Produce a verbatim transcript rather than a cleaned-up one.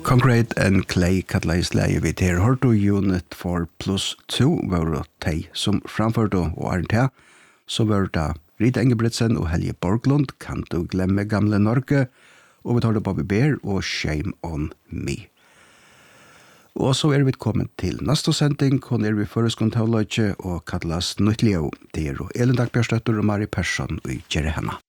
Concrete and Clay kallais leie vi til Horto Unit for plus two var tei som framførte og arnta, så var det Rita Engebretsen og Helge Borglund, Kan du glemme gamle Norge, og vi tar det Bobby Bear og Shame on Me. Og så er vi kommet til neste sending, hun er vi føreskont av Løyke og kallas Nøytleo, det er Elin Dagbjørstøtter og Mari Persson og Gjere Henne.